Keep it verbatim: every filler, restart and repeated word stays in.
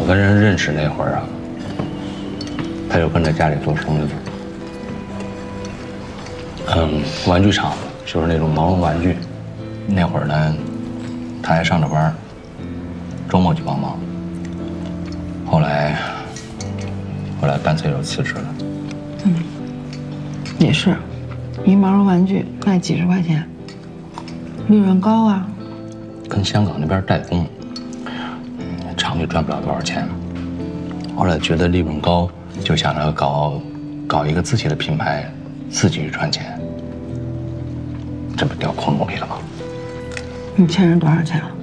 跟人认识那会儿啊，他就跟着家里做生意。嗯，玩具厂就是那种毛绒玩具。那会儿呢，他还上着班，周末去帮忙。后来，后来干脆就辞职了。 嗯，也是，一毛绒玩具卖几十块钱，利润高啊。 跟香港那边代工，厂里赚不了多少钱。后来觉得利润高，就想着搞搞一个自己的品牌，自己去赚钱。这不掉窟窿里了吗？ 你欠人多少钱啊？